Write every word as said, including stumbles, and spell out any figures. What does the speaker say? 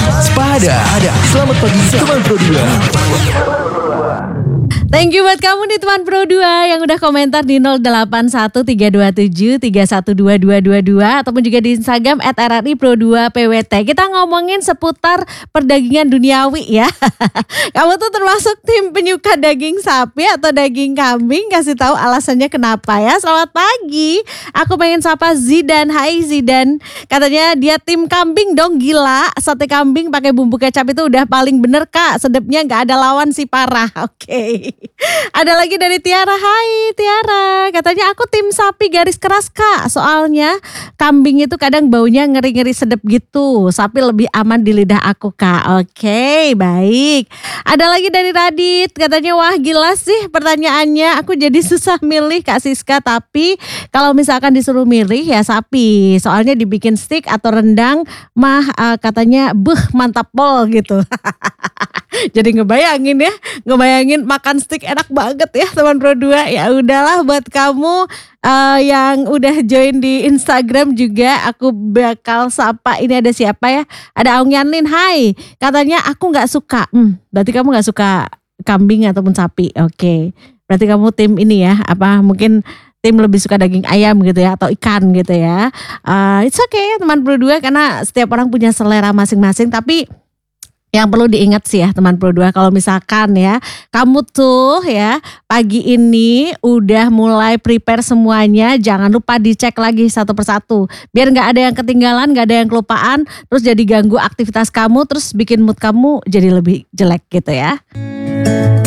Sepada. Selamat pagi teman Pro dua. Thank you buat kamu nih teman Pro dua yang udah komentar di nol delapan satu tiga dua tujuh tiga satu dua dua dua dua ataupun juga di Instagram at r r i pro dua p w t. Kita ngomongin seputar perdagingan duniawi ya. Kamu tuh termasuk tim penyuka daging sapi atau daging kambing? Kasih tahu alasannya kenapa ya. Selamat pagi. Aku pengen sapa Zidan. Hai Zidan. Katanya dia tim kambing dong, gila. Sate kambing pakai bumbu kecap itu udah paling bener Kak. Sedapnya nggak ada lawan si parah. Oke. Okay. Ada lagi dari Tiara. Hai Tiara, katanya aku tim sapi garis keras Kak. Soalnya kambing itu kadang baunya ngeri-ngeri sedap gitu. Sapi lebih aman di lidah aku Kak. Oke, baik. Ada lagi dari Radit. Katanya wah gila sih pertanyaannya. Aku jadi susah milih Kak Siska. Tapi kalau misalkan disuruh milih ya sapi. Soalnya dibikin steak atau rendang mah uh, katanya beuh mantap pol gitu. Jadi ngebayangin ya, ngebayangin makan steak enak banget ya teman Pro dua. Ya udahlah buat kamu uh, yang udah join di Instagram juga aku bakal sapa. Ini ada siapa ya? Ada Aung Yanlin. Hai, katanya aku nggak suka. Hmm, berarti kamu nggak suka kambing ataupun sapi. Oke, okay. Berarti kamu tim ini ya? Apa mungkin tim lebih suka daging ayam gitu ya atau ikan gitu ya? Uh, it's okay teman Pro dua karena setiap orang punya selera masing-masing. Tapi yang perlu diingat sih ya teman Pro dua, kalau misalkan ya kamu tuh ya pagi ini udah mulai prepare semuanya, jangan lupa dicek lagi satu persatu biar gak ada yang ketinggalan, gak ada yang kelupaan, terus jadi ganggu aktivitas kamu, terus bikin mood kamu jadi lebih jelek gitu ya.